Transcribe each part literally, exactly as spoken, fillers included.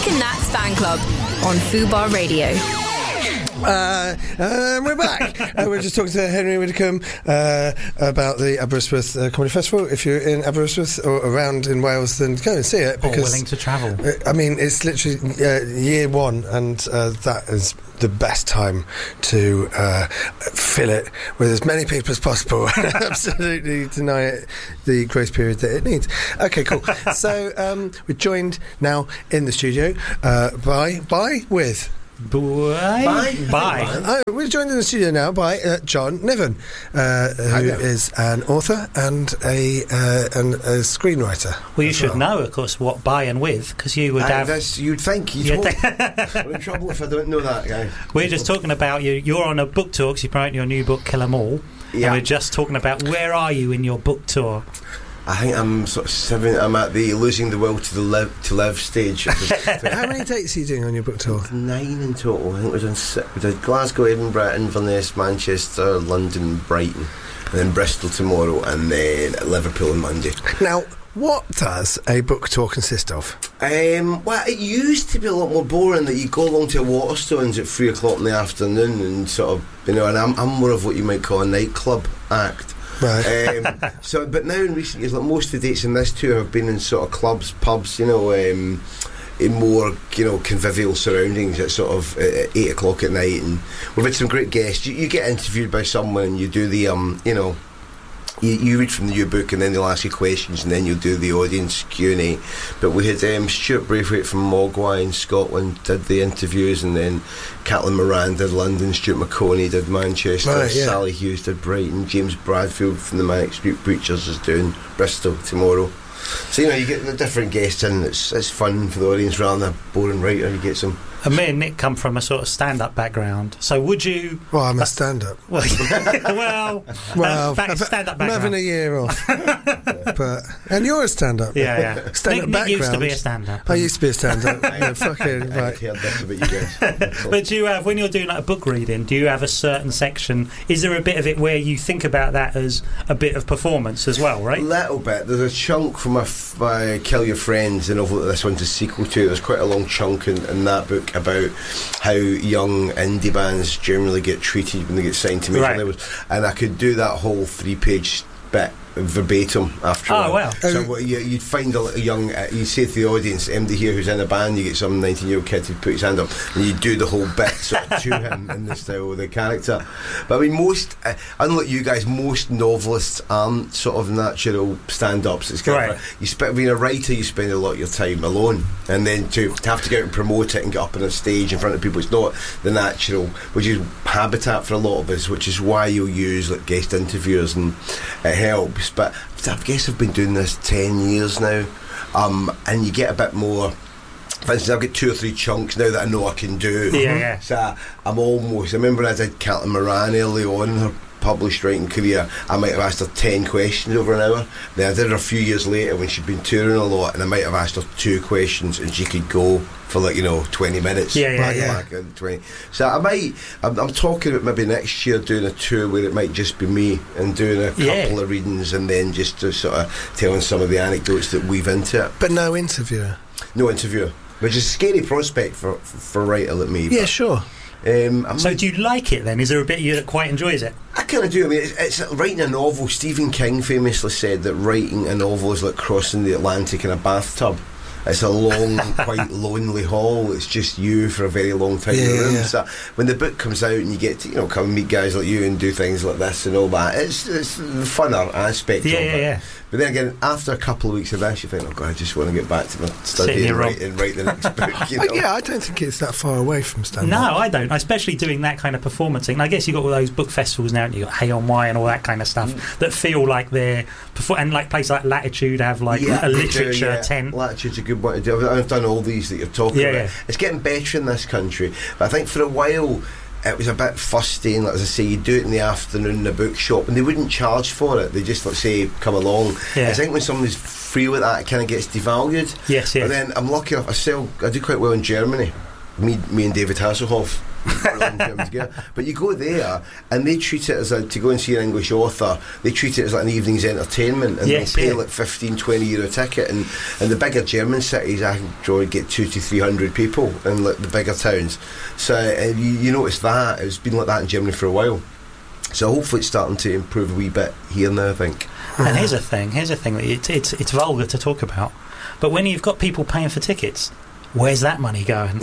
and Nats Fan Club on Fubar Radio. Uh, and we're back. uh, we're just talking to Henry Widdicombe uh, about the Aberystwyth uh, Comedy Festival. If you're in Aberystwyth or around in Wales, then go and see it. Or willing to travel. Uh, I mean, it's literally uh, year one, and uh, that is the best time to uh, fill it with as many people as possible and absolutely deny it the grace period that it needs. Okay, cool. So um, we're joined now in the studio uh, by, by, with... Bye. Bye. Bye. Oh, we're joined in the studio now by uh, John Niven, uh, who is an author and a uh, and a screenwriter. Well, you should well. know, of course, what by and with, because you would uh, have. You'd think you'd, you'd think. I'm in trouble if I don't know that guy. We're just talking about you. You're on a book tour because you're promoting your new book, Kill 'Em All. Yeah. And we're just talking about where are you in your book tour. I think I'm sort of seven. I'm at the losing the will to the live to live stage. How many dates are you doing on your book tour? Nine in total. I think we've done six. We did Glasgow, Edinburgh, Inverness, Manchester, London, Brighton, and then Bristol tomorrow, and then Liverpool on Monday. Now, what does a book tour consist of? Um, well, it used to be a lot more boring that you go along to Waterstones at three o'clock in the afternoon and sort of, you know, and I'm, I'm more of what you might call a nightclub act. Right. Um, so, but now in recent years, like most of the dates in this tour have been in sort of clubs, pubs, you know, um, in more, you know, convivial surroundings at sort of uh, eight o'clock at night, and we've had some great guests. You, you get interviewed by someone, and you do the, um, you know. You, you read from the new book and then they'll ask you questions and then you'll do the audience Q and A. But we had um, Stuart Braithwaite from Mogwai in Scotland did the interviews, and then Caitlin Moran did London, Stuart McConey did Manchester, right, yeah. Sally Hughes did Brighton, James Bradfield from the Manic Street Preachers is doing Bristol tomorrow. So, you know, you get the different guests in. It's, it's fun for the audience rather than a boring writer. You get some. And me and Nick come from a sort of stand-up background. So would you... Well, I'm a stand-up. Well, well, well um, back, stand-up background. I'm having a year off. But and you're a stand-up. Yeah, yeah. Stand-up Nick, background. Nick used to be a stand-up. I used to be a stand-up. yeah, fucking I, right. I heard this about you guys. But do you have, when you're doing like a book reading, do you have a certain section? Is there a bit of it where you think about that as a bit of performance as well, right? A little bit. There's a chunk from my, f- my Kill Your Friends, the novel that this one's a sequel to. There's quite a long chunk in, in that book about how young indie bands generally get treated when they get signed to major Right. labels, and I could do that whole three-page bit verbatim after Oh, a while. wow. So what you, you'd find a little young, uh, you say to the audience, anybody here who's in a band, you get some nineteen-year-old kid to put his hand up, and you do the whole bit sort of to him in the style of the character. But I mean, most, uh, unlike you guys, most novelists aren't sort of natural stand-ups. It's kind Right. of a, you spend, being a writer, you spend a lot of your time alone, and then to, to have to get out and promote it and get up on a stage in front of people, it's not the natural, which is habitat for a lot of us, which is why you'll use like guest interviewers, and it helps. But I guess I've been doing this ten years now, um, and you get a bit more. For instance, I've got two or three chunks now that I know I can do. Yeah, yeah. So I'm almost. I remember when I did Caitlin Moran early on in her published writing career, I might have asked her ten questions over an hour. Then I did her a few years later when she'd been touring a lot, and I might have asked her two questions, and she could go for like, you know, twenty minutes. Yeah, yeah, back, yeah. back in twenty. So I might. I'm, I'm talking about maybe next year doing a tour where it might just be me and doing a couple Yeah. of readings, and then just to sort of telling some of the anecdotes that weave into it. But no interviewer. No interviewer, which is a scary prospect for for, for a writer like me. Yeah, but, sure. Um, I So might- do you like it then? Is there a bit of you that quite enjoys it? I kind of do. I mean, it's, it's like writing a novel. Stephen King famously said that writing a novel is like crossing the Atlantic in a bathtub. It's a long, quite lonely haul. It's just you for a very long time Yeah, in the yeah, room. yeah. So when the book comes out and you get to, you know, come and meet guys like you and do things like this and all that, it's, it's the funner aspect Yeah, of yeah, it. yeah. But then again, after a couple of weeks of this, you think, oh God, I just want to get back to my Sit in study your and write, room. and write the next book. You know? Uh, yeah, I don't think it's that far away from stand-up. No, I don't. Especially doing that kind of performance thing. And I guess you've got all those book festivals now, and you've got Hay on Wye and all that kind of stuff Mm. that feel like they're... Perfor- and like places like Latitude have like Yeah, a they do, literature yeah. tent. Latitude's a good one to do. I've, I've done all these that you're talking Yeah, about. yeah. It's getting better in this country, but I think for a while it was a bit fusty, and like, as I say, you do it in the afternoon in a bookshop, and they wouldn't charge for it. They just like say, come along. Yeah. I think when somebody's free with that, it kind of gets devalued. Yes, yes. But then I'm lucky enough. I sell. I do quite well in Germany. me, me and David Hasselhoff. But you go there and they treat it as a, to go and see an English author, they treat it as like an evening's entertainment, and yes, they'll pay yeah. like fifteen, twenty euro ticket, and, and the bigger German cities I can probably get two to three hundred people in like the bigger towns. So uh, you, you notice that it's been like that in Germany for a while. So hopefully it's starting to improve a wee bit here now, I think. And here's a thing, here's a thing that it's, it's it's vulgar to talk about, but when you've got people paying for tickets, where's that money going?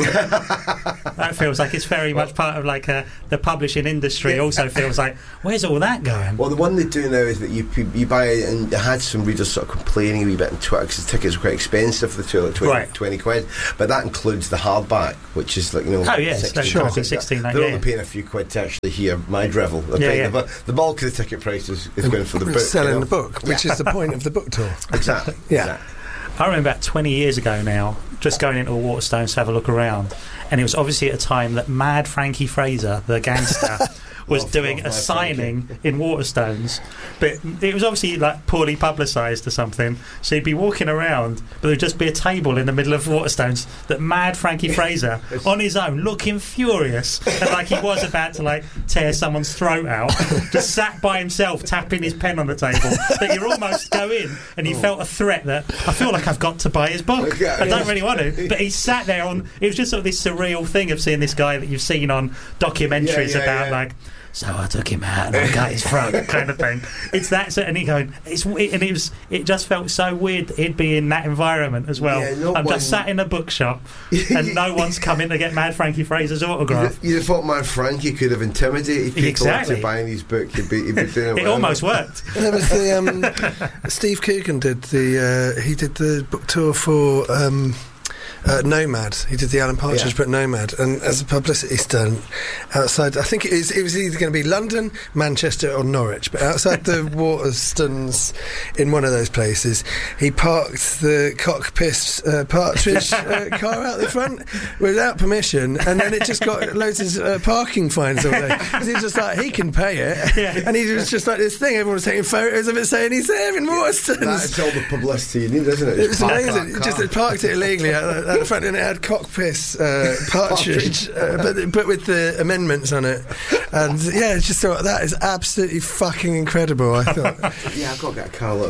That feels like it's very much part of like uh, the publishing industry. Also feels like, where's all that going? Well, the one they do now is that you you buy it, and I had some readers sort of complaining a wee bit on Twitter because the tickets are quite expensive for the two, like twenty, right. twenty quid. But that includes the hardback, which is like, you know, oh yes, that's sure. sixteen. They're yeah. only paying a few quid to actually hear my drivel. Yeah, yeah. The, the bulk of the ticket price is, is going for the book. Selling you know? the book, which yeah. is the point of the book tour. Exactly. Yeah. Exactly. I remember about twenty years ago now, just going into a Waterstones to have a look around, and it was obviously at a time that Mad Frankie Fraser, the gangster, was love, doing love a signing Frankie. in Waterstones, but it was obviously like poorly publicised or something. So he'd be walking around, but there'd just be a table in the middle of Waterstones that Mad Frankie Fraser, on his own, looking furious, and like he was about to like tear someone's throat out, just sat by himself tapping his pen on the table. That you almost go in and you oh. felt a threat that I feel like I've got to buy his book. Okay. I don't really want to, but he sat there on. It was just sort of this surreal thing of seeing this guy that you've seen on documentaries yeah, yeah, about yeah. like. So I took him out and I got his throat, kind of thing. It's that, so, and he going, it's it, and it was, it just felt so weird that he'd be in that environment as well. Yeah, no I'm one, just sat in a bookshop, and no one's coming to get Mad Frankie Fraser's autograph. You'd have thought Mad Frankie could have intimidated people exactly. into buying his book. He'd be, he'd be doing it. It almost worked. There was the um, Steve Coogan did the uh, he did the book tour for. Um, Uh, Nomad. He did the Alan Partridge, yeah. but Nomad, and as a publicity stunt outside, I think it was, it was either going to be London, Manchester, or Norwich. But outside the Waterstones, in one of those places, he parked the cock-pissed uh, Partridge uh, car out the front without permission, and then it just got loads of uh, parking fines all day. He was just like, he can pay it, yeah. and he was just like this thing. Everyone was taking photos of it, saying he's there in Waterstones. That's all the publicity you need, isn't it? It was amazing. Just it parked it illegally out the, out the front, and it had cock piss uh, Partridge, uh, but but with the amendments on it, and yeah, just thought that is absolutely fucking incredible. I thought, yeah, I've got to get a car like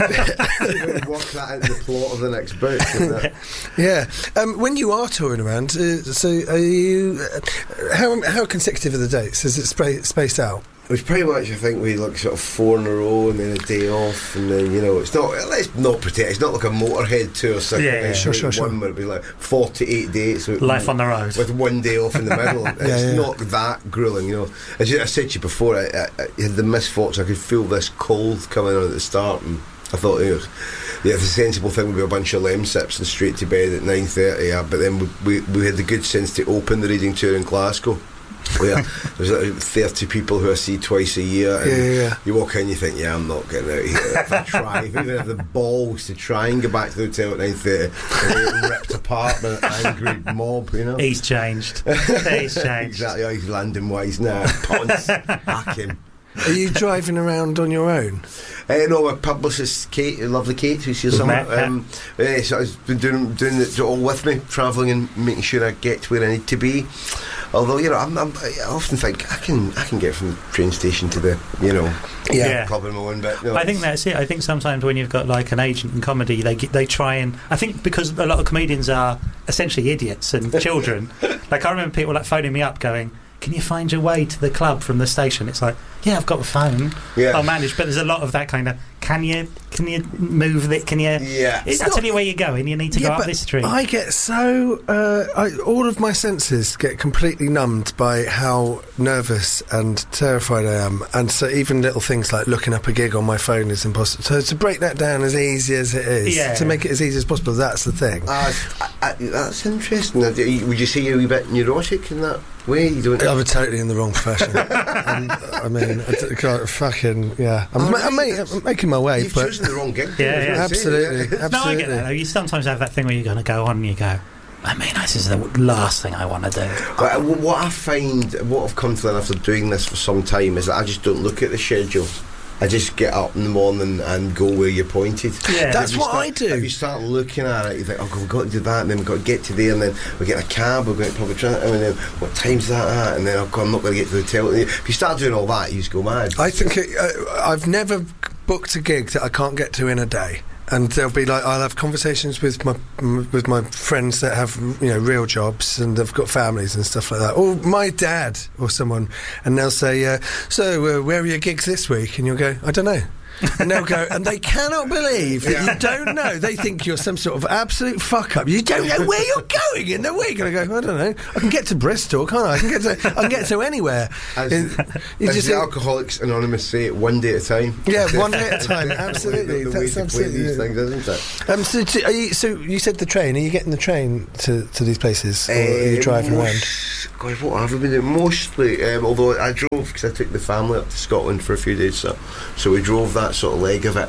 that. Work that into the plot of the next book. Yeah, um, when you are touring around, uh, so are you? Uh, how how consecutive are the dates? Is it sp- spaced out? It was pretty much, I think, we like sort of four in a row and then a day off, and then, you know, it's not, let's not pretend, it's not like a Motorhead tour, so yeah, yeah, sure, sure, sure. One where it'd be like forty-eight dates. With, Life on the road. With one day off in the middle. It's yeah, yeah. not that gruelling, you know. As I said to you before, I, I, I had the misfortune, I could feel this cold coming on at the start, and I thought, you know, yeah, the sensible thing would be a bunch of Lemsips and straight to bed at nine thirty, yeah, but then we, we, we had the good sense to open the reading tour in Glasgow. Yeah, there's like thirty people who I see twice a year, and yeah, yeah, yeah. you walk in, you think, yeah, I'm not getting out of here. If I try, if I even have the balls to try and go back to the hotel at nine thirty, and ripped apart by an angry mob, you know. He's changed. He's changed. Exactly. Oh, he's Landon Wise now. Ponce, back him. Are you driving around on your own? Uh, no, my publicist Kate, lovely Kate, who's here somewhere. Um, uh, so I've been doing doing it all with me, travelling and making sure I get to where I need to be. Although, you know, I'm, I'm, I often think I can I can get from the train station to the, you know, yeah, yeah. club in my own bit. You know. I think that's it. I think sometimes when you've got like an agent in comedy, they they try and I think because a lot of comedians are essentially idiots and children. Like I remember people like phoning me up going, can you find your way to the club from the station? It's like, yeah, I've got a phone. Yeah. I'll manage. But there's a lot of that kind of, can you can you move it? Can you? Yeah. It, I'll tell you where you're going. You need to yeah, go up this street. I get so... Uh, I, all of my senses get completely numbed by how nervous and terrified I am. And so even little things like looking up a gig on my phone is impossible. So to break that down as easy as it is, yeah. to make it as easy as possible, that's the thing. Uh, I, I, that's interesting. Would you say you're a wee bit neurotic in that way? You don't. I'm totally in the wrong profession. and, I mean, I d- can't fucking yeah. I'm, oh, ma- I'm, ma- I'm making my way. You've but chosen the wrong gig. Yeah, yeah. Absolutely, absolutely. No, I get that. Though. You sometimes have that thing where you're going to go on and you go, I mean, this is the last thing I want to do. But what I find, what I've come to learn after doing this for some time, is that I just don't look at the schedule. I just get up in the morning and go where you're pointed. Yeah. That's If you what start- I do. If you start looking at it, you think, oh, we've got to do that, and then we've got to get to there, and then we get a cab, we're going to public transport, and then what time's that at? And then, oh, God, I'm not going to get to the hotel. If you start doing all that, you just go mad. I think it, uh, I've never booked a gig that I can't get to in a day. And there'll be like I'll have conversations with my m- with my friends that have, you know, real jobs and they've got families and stuff like that. Or my dad or someone, and they'll say, uh, "So uh, where are your gigs this week?" And you'll go, "I don't know." And they'll go, and they cannot believe that you don't know. They think you're some sort of absolute fuck up. You don't know where you're going in the week. And I go, I don't know. I can get to Bristol, can't I? I can get to, I can get to anywhere. As, And you as just the think- Alcoholics Anonymous say, one day at a time. Yeah, That's one the- day at a time, absolutely. The, the way That's to play absolutely these it. things, isn't it? Um, so, t- are you, so you said the train. Are you getting the train to, to these places, or are you Eh, driving around? most- God, what have I been doing? Mostly, um, although I drove because I took the family up to Scotland for a few days, so so we drove that sort of leg of it.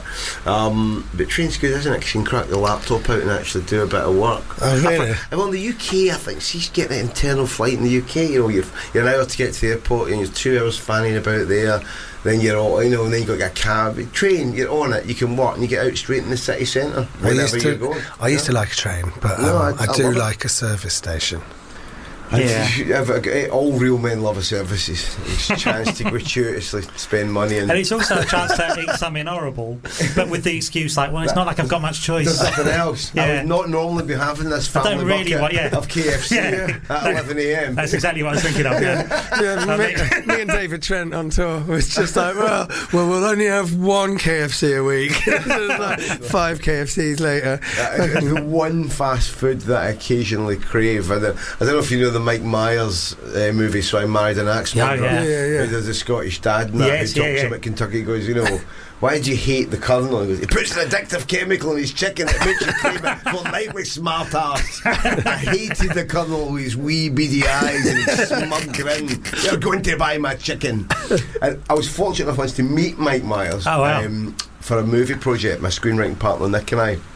Um, but train's good, isn't it? Because you can crack the laptop out and actually do a bit of work. Oh, really? I, well, in the U K, I think, see, you get an internal flight in the U K, you know, you're, you're an hour to get to the airport and you're two hours fanning about there. Then you're all, you know, and then you got to get a cab. Train, you're on it, you can walk and you get out straight in the city centre I whenever used to, you're going. I used Yeah. to like a train, but um, No, I- I, I do love it. like a service station. Yeah. Yeah. All real men love a service. It's a chance to gratuitously spend money and And it's also a chance to eat something horrible, but with the excuse like, well, it's not like I've got much choice. there's nothing else. I Yeah. would not normally be having this I family don't really bucket want- yeah. of K F C Yeah. at eleven a m. That's exactly what I was thinking of. Yeah. Yeah, I me, mean- me and David Trent on tour was just like, well, well, we'll only have one K F C a week. It's like five K F Cs later. Uh, the one fast food that I occasionally crave. I don't, I don't know if you know the Mike Myers uh, movie, So I Married an Axe Yeah, Murderer. yeah. Yeah, yeah. There's a Scottish dad in that Yes, who yeah, talks yeah. about Kentucky. He goes, you know, why do you hate the Colonel? He goes, he puts an addictive chemical in his chicken that makes you crave it for nightly smart ass. I hated the Colonel with his wee beady eyes and his smug grin. You're going to buy my chicken. And I was fortunate enough once to meet Mike Myers Oh, wow. um, for a movie project. My screenwriting partner Nick and I,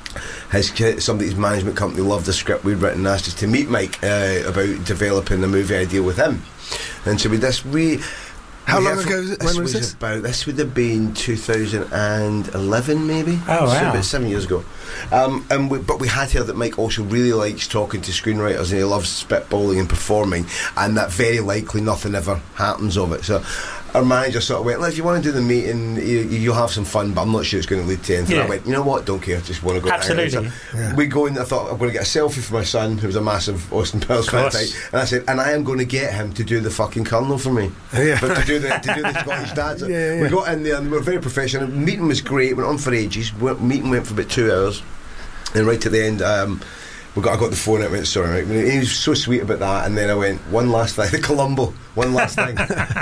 his somebody's management company loved the script we'd written and asked us to meet Mike uh, about developing a movie idea with him. And so with this, we. How we long have- ago was it- when was this? About this would have been two thousand eleven, maybe. Oh, So wow. about seven years ago. Um, and we, but we had heard that Mike also really likes talking to screenwriters and he loves spitballing and performing, and that very likely nothing ever happens of it. So our manager sort of went, "Well, if you want to do the meeting, you, you'll have some fun, but I'm not sure it's going to lead to anything." Yeah. I went, "You know what? Don't care. Just want to go." Absolutely. So Yeah. we go in. I thought I'm going to get a selfie for my son, who was a massive Austin Powers fan, course. type, and I said, "And I am going to get him to do the fucking Colonel for me." Yeah. But to do the to do the Scottish dads. Yeah, yeah, We yeah. got in there and we were very professional. The meeting was great. Went on for ages. Went, meeting went for about two hours. And right at the end, um, we got I got the phone out and went, "Sorry, mate." He was so sweet about that. And then I went, "One last thing, the Columbo. One last thing."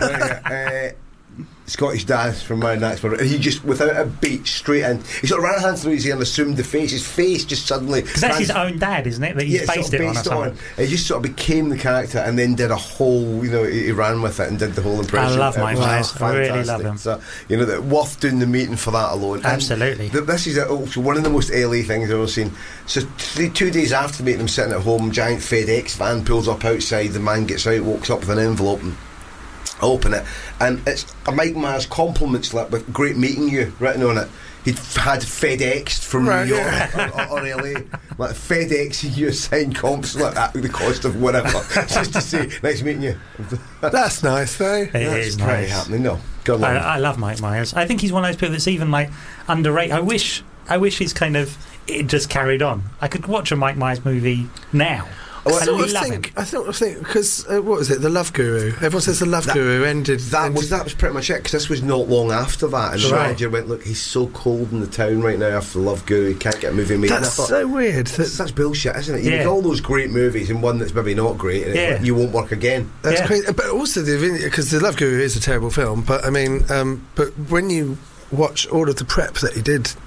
uh, Scottish dad from my next one. And he just, without a beat, straight in. He sort of ran a hand through his hair and assumed the face. His face just suddenly. Because that's his trans- own dad, isn't it? That he's yeah, sort based of it on or based something. He just sort of became the character and then did a whole, you know, he, he ran with it and did the whole impression. I love It Mike was Myers. I really love fantastic. him. So, you know, that worth doing the meeting for that alone. And Absolutely. th- this is also one of the most L A things I've ever seen. So three, two days after the meeting, I'm sitting at home, giant FedEx van pulls up outside, the man gets out, walks up with an envelope and I open it, and it's a Mike Myers compliment slip with "Great meeting you" written on it. He'd f- had FedExed from Right, New York yeah. or, or L A, like FedExing you a signed comp slip at the cost of whatever, just to say "Nice meeting you." That's nice, though. It That's is pretty nice. happening. No, go I, on. I love Mike Myers. I think he's one of those people that's even like underrated. I wish, I wish he's kind of it just carried on. I could watch a Mike Myers movie now. I I sort of love think, him. I sort of think because uh, what was it? The Love Guru. Everyone says the Love That- Guru ended. That ended was that was pretty much it, because this was not long after that, and the Right. manager went, "Look, he's so cold in the town right now after Love Guru, he can't get a movie made." And I That's thought, so weird. That, That's such bullshit, isn't it? You Yeah. make all those great movies and one that's maybe not great, and it's Yeah. like, you won't work again. That's Yeah. crazy. But also, the because the Love Guru is a terrible film. But I mean, um, but when you watch all of the prep that he did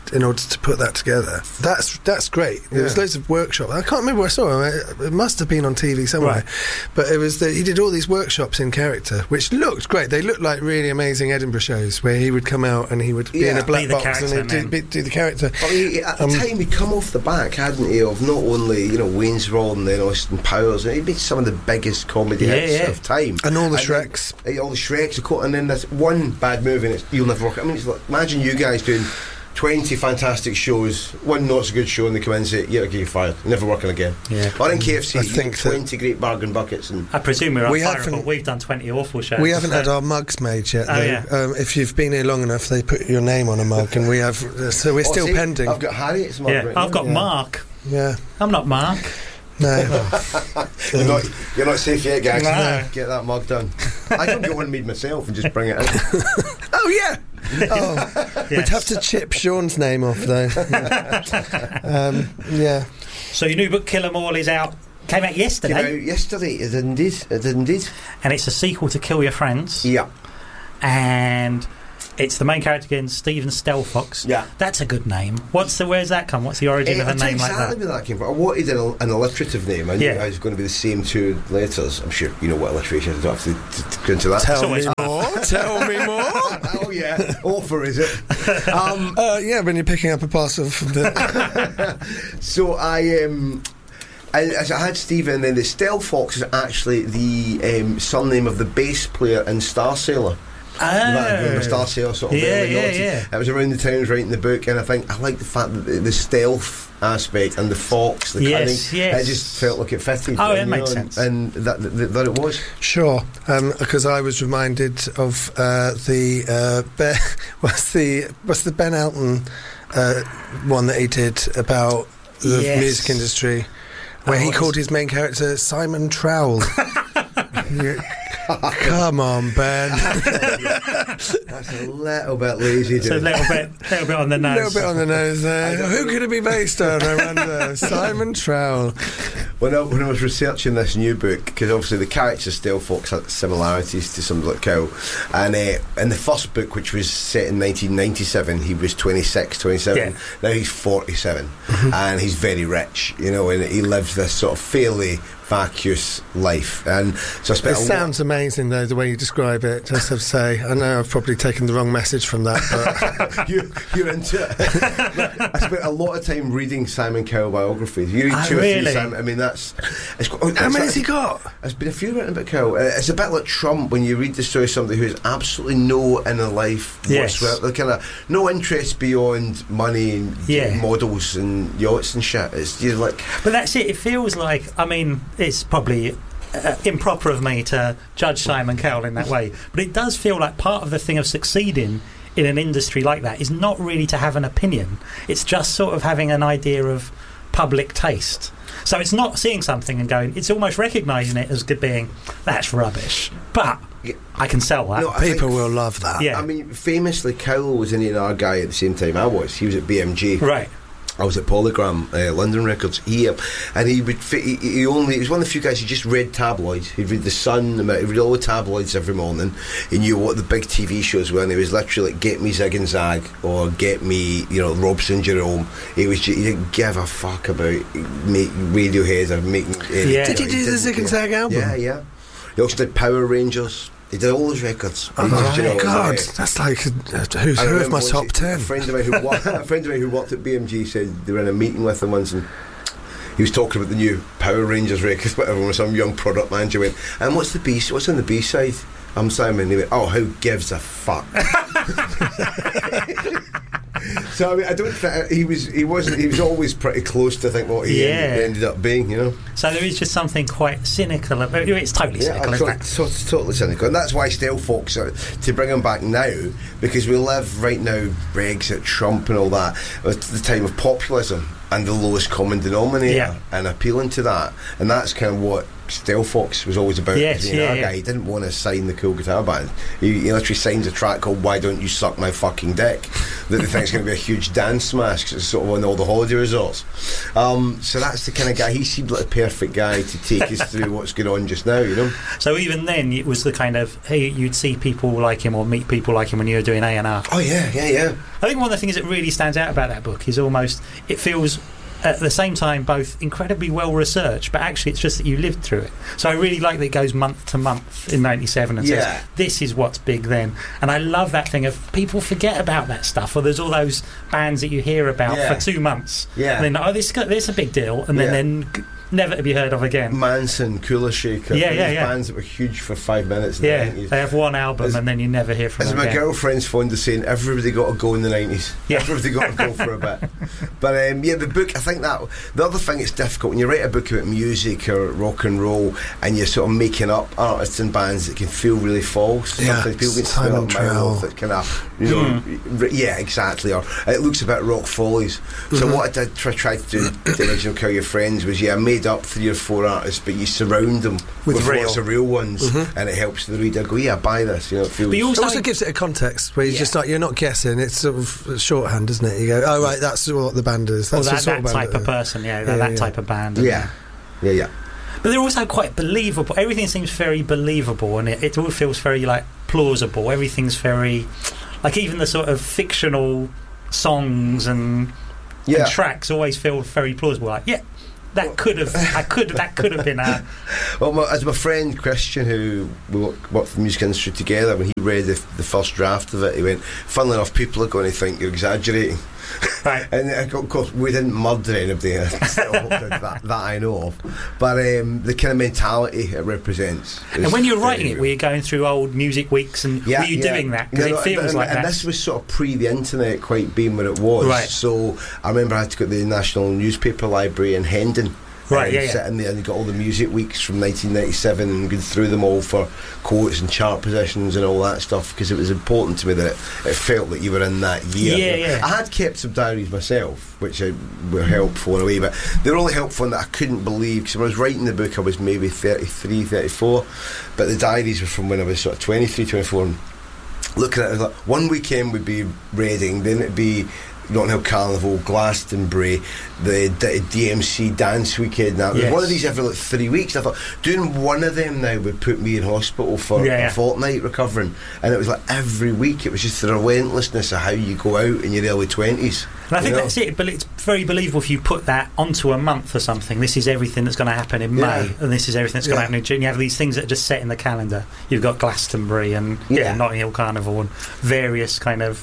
in order to put that together. That's that's great. There was Yeah. loads of workshops. I can't remember where I saw him. It, it must have been on T V somewhere. Right. But it was the, he did all these workshops in character, which looked great. They looked like really amazing Edinburgh shows where he would come out and he would be in Yeah, a black be the box and character, he'd do, man. be, do the character. But he, at the Um, time, he'd come off the back, hadn't he, of not only, you know, Wayne's World and then Austin Powers, and he'd made some of the biggest comedy Yeah, hits yeah. of time. And all the then- Shreks. eh, all the Shreks, of course, and then there's one bad movie and it's You'll Never Work. I mean, it's like, imagine you guys doing twenty fantastic shows, one not so good show, and they come in and say, yeah, okay, you're fired, never working again. Yeah. Or in K F C, I you think get that- twenty great bargain buckets and I presume we're We unfireable. haven't- We've done twenty awful shows. We haven't so- had our mugs made yet, Oh, though. yeah. Um, if you've been here long enough, they put your name on a mug, and we have. Uh, so we're Oh, still see, pending. I've got Harriet's mug Yeah, right I've now. got Yeah. Mark. Yeah, I'm not Mark. no. You're not, you're not safe yet, guys. No. Get that mug done. I can get one made myself and just bring it in. Oh yeah. Oh, we'd Yes. have to chip Sean's name off though. um, yeah. So your new book, Kill 'Em All, is out. Came out Came yesterday, out yesterday, it did indeed. It did indeed. and it's a sequel to Kill Your Friends. Yeah. And it's the main character again, Stephen Stelfox. Yeah. That's a good name. What's the? Where's that come? What's the origin Eh, of a I'll tell you name like exactly that? where that came from. I wanted an, an alliterative name. I knew Yeah. I was going to be the same two letters. I'm sure you know what alliteration is. I don't have to, to, to go into that. Tell always me fun. more. Tell me more. Oh yeah, offer is it? Um, Uh, yeah, when you're picking up a parcel from the. so I um. I, as I had Stephen, and then the Stelfox is actually the um, surname of the bass player in Star Sailor. Remember Oh, Star Sailor sort of Yeah, early yeah, noughties? yeah. I was around the towns writing the book, and I think I like the fact that the, the stealth aspect and the fox, the Yes, cunning, yes. it just felt like it fitted. Oh, and, it you makes know, sense. and, and that, that, that it was. Sure, because I was reminded of uh, the uh, be- what's the what's the Ben Elton uh, one that he did about the Yes. music industry, where Oh, he what called is- his main character Simon Trowell. Yeah. Come on, Ben. That's a little bit lazy. so a dude. little bit, little bit on the A nose. little bit on the nose there. Who could it be based on? I wonder. Simon Trowell. When I, when I was researching this new book, because obviously the character Stelfox had similarities to something like Cow, and uh, in the first book, which was set in nineteen ninety-seven, he was twenty-six, twenty-seven. Yeah. Now he's forty-seven, and he's very rich, you know, and he lives this sort of fairly vacuous life. And so I It spent a lot- sounds amazing, though, the way you describe it, just have to say. I know I've probably taken the wrong message from that, but you, you're into it. I spent a lot of time reading Simon Cowell biographies. You read Ah, two or really? three Simon. I mean, that's. It's, quite- how it's many's he actually- got? There's been a few written about Cowell. Uh, It's a bit like Trump when you read the story of somebody who has absolutely no inner life Yes. whatsoever. Kind of no interest beyond money and Yeah. models and yachts and shit. It's you're like, But that's it. It feels like, I mean, it's probably uh, improper of me to judge Simon Cowell in that way, but it does feel like part of the thing of succeeding in an industry like that is not really to have an opinion. It's just sort of having an idea of public taste. So it's not seeing something and going, it's almost recognising it as good being, that's rubbish. But Yeah. I can sell that. No, I People think- will love that. Yeah. I mean, famously, Cowell was an A and R guy at the same time I was. He was at B M G. Right. I was at Polygram, uh, London Records. He uh, and he would fit, he, he only he was one of the few guys who just read tabloids. He'd read the Sun, he'd read all the tabloids every morning. He knew what the big T V shows were, and he was literally like, "Get me Zig and Zag" or "Get me, you know, Robson Jerome." He was ju- he didn't give a fuck about make Radiohead or making. any- Yeah. Did he do the didn't Zig and care. Zag album? Yeah, yeah. He also did Power Rangers. He did all those records. Oh, He just, you know, my God. uh, That's like uh, who's I who of remember my once top a- ten. A friend of mine who worked, a friend of mine who worked at B M G said they were in a meeting with him once, and he was talking about the new Power Rangers record, whatever. When some young product manager went, "And what's the B? What's on the B side?" I'm Simon. And he went, "Oh, who gives a fuck?" So I mean, I don't think he was. He wasn't. He was always pretty close to think what he Yeah. ended, ended up being. You know. So there is just something quite cynical about it. It's totally Yeah, cynical, I'm isn't to- it? to- totally cynical, and that's why Stelfox, uh, to bring him back now, because we live right now, Brexit, Trump, and all that, at the time of populism and the lowest common denominator, Yeah. and appealing to that, and that's kind of what Delphox was always about Yes, being an A yeah, R yeah. guy. He didn't want to sign the Cool Guitar Band. He, he literally signs a track called "Why Don't You Suck My Fucking Dick" that they think is going to be a huge dance smash because it's sort of on all the holiday resorts. Um, so that's the kind of guy. He seemed like a perfect guy to take us through what's going on just now. You know. So even then, it was the kind of hey, you'd see people like him or meet people like him when you were doing A and R. Oh yeah, yeah, yeah. I think one of the things that really stands out about that book is almost it feels at the same time both incredibly well researched, but actually it's just that you lived through it. So I really like that it goes month to month in ninety-seven and Yeah. says this is what's big then. And I love that thing of people forget about that stuff, or there's all those bands that you hear about Yeah. for two months Yeah. and then oh this this is a big deal, and then, Yeah. then g- never to be heard of again. Manson, Cooler Shaker, Yeah, these yeah, yeah. bands that were huge for five minutes in Yeah, the nineties. they have one album As- and then you never hear from As them my again. girlfriend's fond of saying, everybody got to go in the nineties. Yeah. Everybody got to go for a bit. But um, yeah, the book, I think that the other thing it's difficult when you write a book about music or rock and roll and you're sort of making up artists and bands that can feel really false. Yeah, Sometimes people get Simon split up Trell. that kind of, you know, r- yeah, exactly. Or it looks a bit rock follies. So Mhm. what I did try, try to do in the original Kill Your Friends was, yeah, I made up three or four artists, but you surround them With with, real. lots of real ones, Mhm. and it helps the reader go, yeah, buy this. You know, it feels. But you It also, also gives it a context where you're Yeah. just not, you're not guessing. It's sort of shorthand, isn't it? You go, oh right, that's what the band is. or That's that, the sort that of band type it of is. person, yeah, Yeah, that, that yeah. type of band. and- yeah, yeah, yeah. But they're also quite believable. Everything seems very believable, and it, it all feels very like plausible. Everything's very, like even the sort of fictional songs and, Yeah. and tracks always feel very plausible. Like, yeah, that could have, I could, that could have been a. Well, my, as my friend Christian, who we work, worked for the music industry together, when he read the, the first draft of it, he went, funnily enough, people are going to think you're exaggerating. Right. And uh, of course, we didn't murder anybody, that, that I know of. But um, the kind of mentality it represents. is And when you're writing very it, real. were you going through old music weeks, and Yeah, were you yeah. doing that? Because No, it no, feels and, like and that. this was sort of pre the internet quite being what it was. Right. So I remember I had to go to the National Newspaper Library in Hendon. Right, and yeah, yeah. sitting there and you got all the music weeks from nineteen ninety-seven and going through them all for quotes and chart positions and all that stuff, because it was important to me that it, it felt that you were in that year. Yeah, yeah. I had kept some diaries myself, which I, were helpful in a way, but they were only helpful in that I couldn't believe, because when I was writing the book I was maybe thirty-three, thirty-four, but the diaries were from when I was sort of twenty-three, twenty-four, and looking at it, I was like, one weekend would be Reading, then it'd be Notting Hill Carnival, Glastonbury, the D- DMC Dance Weekend. Now, Yes. one of these every like three weeks. I thought doing one of them now would put me in hospital for Yeah, yeah. a fortnight recovering, and it was like every week. It was just the relentlessness of how you go out in your early twenties. And I think you know? that's it, but it's very believable if you put that onto a month or something. This is everything that's going to happen in Yeah. May, and this is everything that's going to Yeah. happen in June. You have these things that are just set in the calendar. You've got Glastonbury and yeah, Yeah. Notting Hill Carnival and various kind of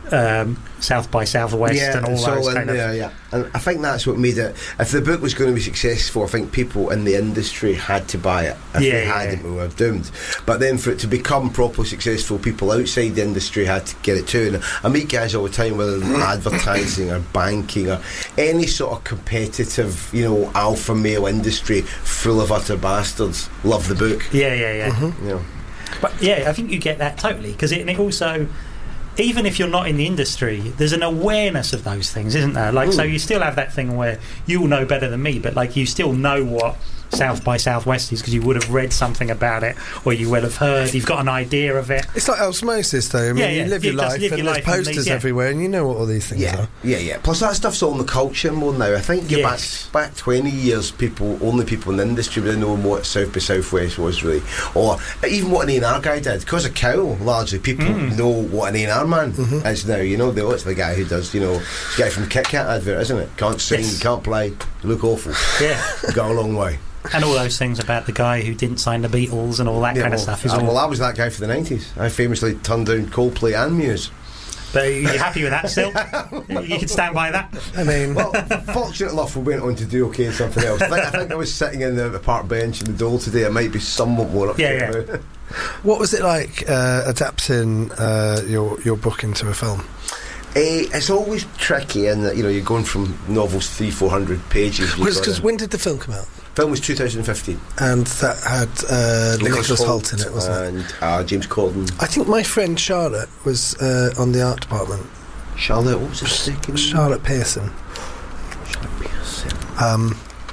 um, South by Southwest yeah, and all it's all those in kind of. there, yeah. And I think that's what made it. If the book was going to be successful, I think people in the industry had to buy it. If Yeah, they yeah, hadn't, yeah. we were doomed. But then for it to become properly successful, people outside the industry had to get it too. And I meet guys all the time, whether in advertising or banking or any sort of competitive, you know, alpha male industry full of utter bastards, love the book. Yeah, yeah, yeah. Mhm. You know. But yeah, I think you get that totally, because it, and it also, even if you're not in the industry, there's an awareness of those things, isn't there? Like, so Mm. you still have that thing where you'll know better than me, but like you still know what South by Southwest is because you would have read something about it, or you will have heard. You've got an idea of it. It's like osmosis, though. I mean, Yeah, you yeah. live You your just life, live and your there's life and posters these- yeah. everywhere, and you know what all these things Yeah, are. yeah, yeah. Plus that stuff's all in the culture more now. I think you're Yes. back back twenty years. People, only people in the industry would know what South by Southwest was really, or even what an A and R guy did. Because of Cowl, largely people Mm. know what an A and R man Mhm. is now. You know, they oh, it's the guy who does, you know, it's the guy from the Kit Kat advert, isn't it? Can't sing, Yes. can't play, you look awful. Yeah, Got a long way. and all those things about the guy who didn't sign the Beatles and all that Yeah, kind well, of stuff. Is uh, all, well, I was that guy for the nineties. I famously turned down Coldplay and Muse. but are you happy with that still? You can stand by that. I mean, Well, fortunate enough, we went on to do okay in something else. I think I, think I was sitting in the, the park bench in the Dole today. I might be somewhat more upset Yeah, yeah. about it. what was it like uh, adapting uh, your your book into a film? Eh, it's always tricky in that, you know, you're going from novels three, four hundred pages. you've Because gotta- when did the film come out? film was two thousand fifteen. And that had uh, Nicholas Hoult in it, wasn't it? and uh, James Corden. I think my friend Charlotte was uh, on the art department. Charlotte, what was her second? Charlotte Pearson. Um,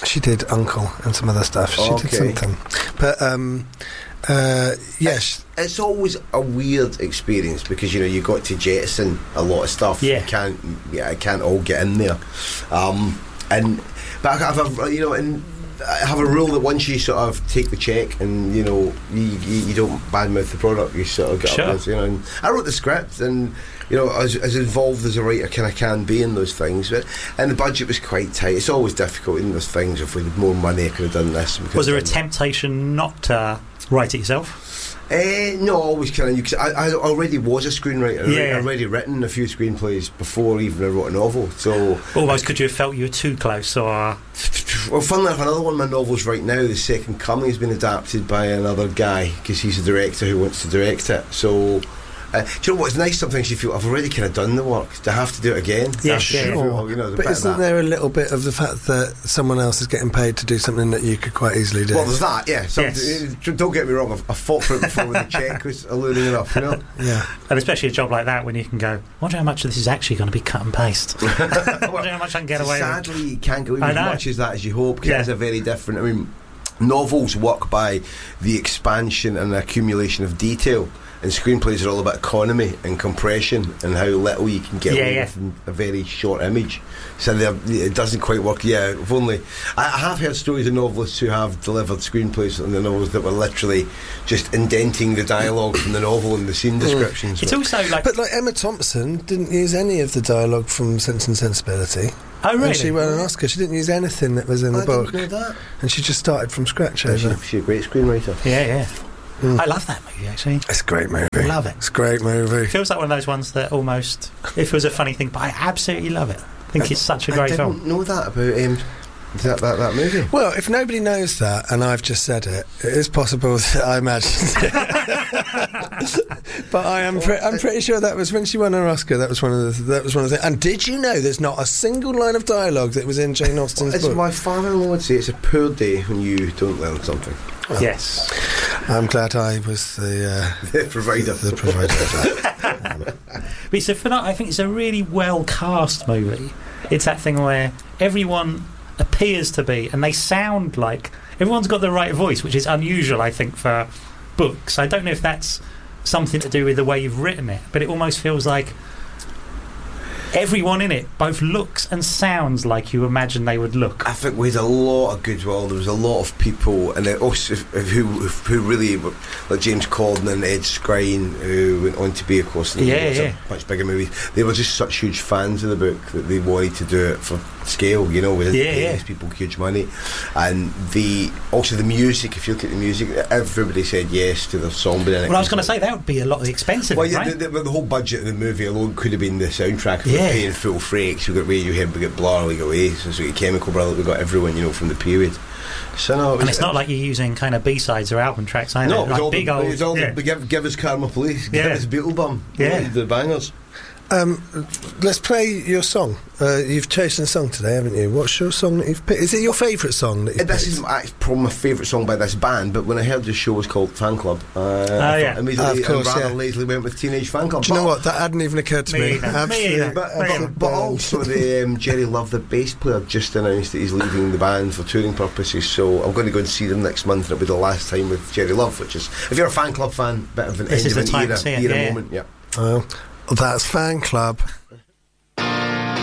She did Uncle and some other stuff. She Okay. did something. But, um, uh, yes. It's always a weird experience because, you know, you got to jettison a lot of stuff. Yeah. You can't, yeah, it can't all get in there. Um, and but I have a, you know, and I have a rule that once you sort of take the check and, you know, you, you, you don't badmouth the product, you sort of get Sure. up with, you know. And I wrote the script, and, you know, as, as involved as a writer can I can be in those things, but and the budget was quite tight. It's always difficult in those things. If we had more money, I could have done this. we could Was have there a done that. temptation not to write it yourself? Uh, no, always kind of. Cause I, I already was a screenwriter. Yeah. I'd already written a few screenplays before even I wrote a novel. So, Almost could you have felt you were too close, or well, funnily enough, another one of my novels right now, The Second Coming, has been adapted by another guy because he's a director who wants to direct it. So, uh, do you know what? It's nice sometimes you feel I've already kind of done the work. To have to do it again. Yeah, That's yeah. sure. You know, the But bit of isn't that. there a little bit of the fact that someone else is getting paid to do something that you could quite easily do? Well, there's that, yeah. Some, Yes. uh, Don't get me wrong, I've, I've fought for it before when the check was alluring enough, you know. yeah. and especially a job like that when you can go, I wonder how much of this is actually going to be cut and paste. I wonder how much I can get away with. Sadly, you can't go I as know. much as that as you hope, because Yeah. it's a very different. I mean, novels work by the expansion and accumulation of detail, and screenplays are all about economy and compression and how little you can get Yeah, away yeah. with in a very short image. So they're- it doesn't quite work. Yeah, if only I, I have heard stories of novelists who have delivered screenplays in the novels that were literally just indenting the dialogue from the novel and the scene descriptions. It's also like, But like Emma Thompson didn't use any of the dialogue from Sense and Sensibility. oh really? And she won an Oscar. She didn't use anything that was in the I book. didn't know that. And she just started from scratch Yeah, over. she's, she's a great screenwriter. Yeah, yeah. Mm. I love that movie actually. It's a great movie. Love it. It's a great movie. It feels like one of those ones that almost, if it was a funny thing, but I absolutely love it. I think it's such a I great didn't film. know that about um, that, that that movie. Well, if nobody knows that, and I've just said it, it is possible that I imagined it. But I am, pre- I'm pretty sure that was when she won her Oscar. That was one of the. That was one of the. And did you know there's not a single line of dialogue that was in Jane Austen's As book? my father-in-law would say, it's a poor day when you don't learn something. Yes. I'm glad I was the uh, The provider. the provider of that. But it's a, phenom- I think it's a really well cast movie. It's that thing where everyone appears to be, and they sound like everyone's got the right voice, which is unusual, I think, for books. I don't know if that's something to do with the way you've written it, but it almost feels like everyone in it both looks and sounds like you imagine they would look. I think we had a lot of goodwill. There was a lot of people, and it also who who really were, like James Corden and Ed Skrein, who went on to be, of course, in Yeah, lots yeah. of much bigger movies. They were just such huge fans of the book that they wanted to do it for scale. You know, with Yeah, paying yeah. these people huge money, and the also the music. If you look at the music, everybody said yes to the song. But Well, I was going to say that would be a lot expensive, Well, yeah, right? the, the, the whole budget of the movie alone could have been the soundtrack. If Yeah. we're paying full freight, we got Radiohead, we got Blur, we got Oasis, we got Chemical Brothers, we got everyone, you know, from the period. So no, it was, and it's not like you're using kind of B-sides or album tracks either. no, it was like all big the, old. it was all yeah. the, give, give us Karma Police, give Yeah. us Beetlebum, Yeah. the bangers. Um, let's play your song. Uh, you've chosen a song today, haven't you? What's your song that you've picked? Is it your favourite song that you've Uh, This picked? is my, probably my favourite song by this band, but when I heard the show was called Fan Club, uh, I Oh, thought yeah. immediately Of course, and rather yeah. lazily went with Teenage Fan Club. Do you know But- what? That hadn't even occurred to Me me. either. Me Absolute- either. But, absolute but, but burn. also the um, Jerry Love, the bass player, just announced that he's leaving the band for touring purposes. So I'm going to go and see them next month, and it'll be the last time with Jerry Love. Which is, if you're a Fan Club fan, bit of an This end is of the an time era, to see it, era yeah. moment. Yeah. Well, that's Fan Club.